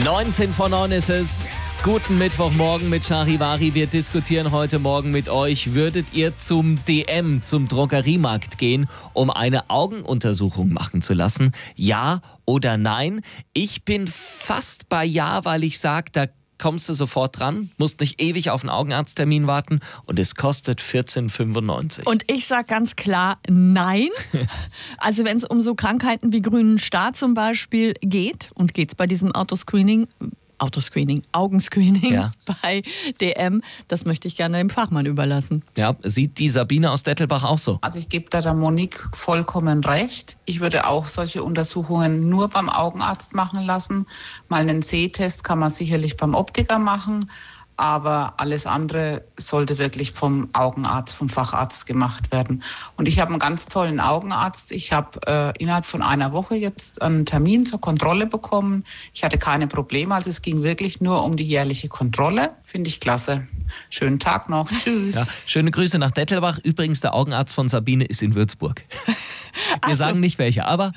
9:19 ist es. Guten Mittwochmorgen mit Charivari. Wir diskutieren heute Morgen mit euch. Würdet ihr zum DM, zum Drogeriemarkt gehen, um eine Augenuntersuchung machen zu lassen? Ja oder nein? Ich bin fast bei Ja, weil ich sage, da kommst du sofort dran, musst nicht ewig auf einen Augenarzttermin warten und es kostet 14,95. Und ich sage ganz klar Nein. Also wenn es um so Krankheiten wie grünen Star zum Beispiel geht, und geht es bei diesem Augenscreening Ja. bei DM, das möchte ich gerne dem Fachmann überlassen. Ja, sieht die Sabine aus Dettelbach auch so. Also ich gebe da der Monique vollkommen recht. Ich würde auch solche Untersuchungen nur beim Augenarzt machen lassen. Mal einen Sehtest kann man sicherlich beim Optiker machen, aber alles andere sollte wirklich vom Augenarzt, vom Facharzt gemacht werden. Und ich habe einen ganz tollen Augenarzt. Ich habe innerhalb von einer Woche jetzt einen Termin zur Kontrolle bekommen. Ich hatte keine Probleme, also es ging wirklich nur um die jährliche Kontrolle. Finde ich klasse. Schönen Tag noch. Tschüss. Ja, schöne Grüße nach Dettelbach. Übrigens, der Augenarzt von Sabine ist in Würzburg. Wir sagen nicht welcher, aber